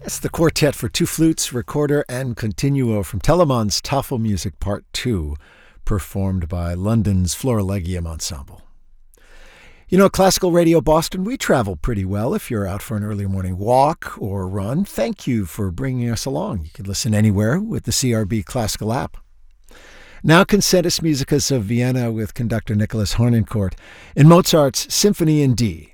It's the quartet for two flutes, recorder, and continuo from Telemann's Tafelmusik Part 2, performed by London's Florilegium Ensemble. You know, Classical Radio Boston, we travel pretty well if you're out for an early morning walk or run. Thank you for bringing us along. You can listen anywhere with the CRB Classical app. Now Concertus Musicus of Vienna with conductor Nicholas Harnoncourt in Mozart's Symphony in D,